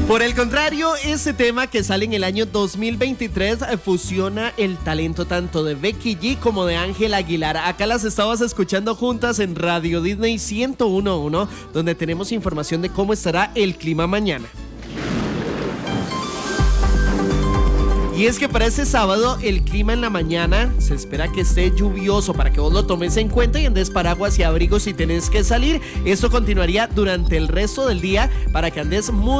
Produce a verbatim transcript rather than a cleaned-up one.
Por el contrario, este tema que sale en el año dos mil veintitrés fusiona el talento tanto de Becky G como de Ángela Aguilar. Acá las estabas escuchando juntas en Radio Disney ciento uno punto uno, donde tenemos información de cómo estará el clima mañana. Y es que para este sábado el clima en la mañana se espera que esté lluvioso para que vos lo tomes en cuenta y andes paraguas y abrigos si tenés que salir. Esto continuaría durante el resto del día para que andes muy